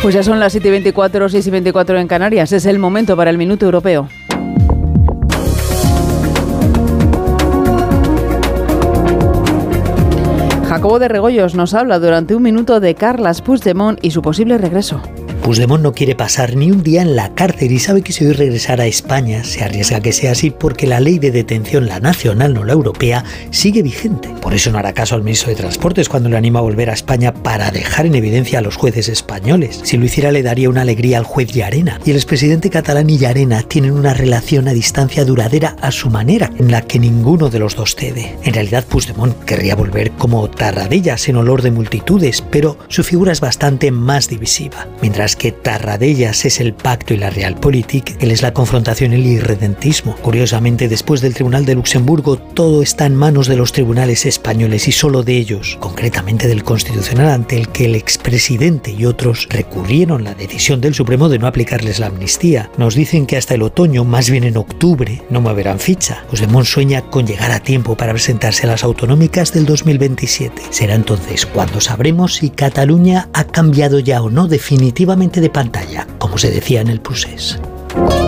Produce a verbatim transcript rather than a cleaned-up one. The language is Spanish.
Pues ya son las siete y veinticuatro, seis y veinticuatro en Canarias. Es el momento para el Minuto Europeo. Jacobo de Regoyos nos habla durante un minuto de Carles Puigdemont y su posible regreso. Puigdemont no quiere pasar ni un día en la cárcel y sabe que si hoy regresara a España se arriesga a que sea así porque la ley de detención, la nacional, no la europea, sigue vigente. Por eso no hará caso al ministro de Transportes cuando le anima a volver a España para dejar en evidencia a los jueces españoles. Si lo hiciera le daría una alegría al juez Llarena. Y el expresidente catalán y Llarena tienen una relación a distancia duradera a su manera, en la que ninguno de los dos cede. En realidad Puigdemont querría volver como Tarradellas en olor de multitudes, pero su figura es bastante más divisiva. Mientras que Tarradellas es el pacto y la realpolitik, él es la confrontación y el irredentismo. Curiosamente, después del Tribunal de Luxemburgo, todo está en manos de los tribunales españoles y solo de ellos, concretamente del Constitucional, ante el que el expresidente y otros recurrieron la decisión del Supremo de no aplicarles la amnistía. Nos dicen que hasta el otoño, más bien en octubre, no moverán ficha. Puigdemont sueña con llegar a tiempo para presentarse a las autonómicas del dos mil veintisiete. Será entonces cuando sabremos si Cataluña ha cambiado ya o no definitivamente de pantalla, como se decía en el Procés.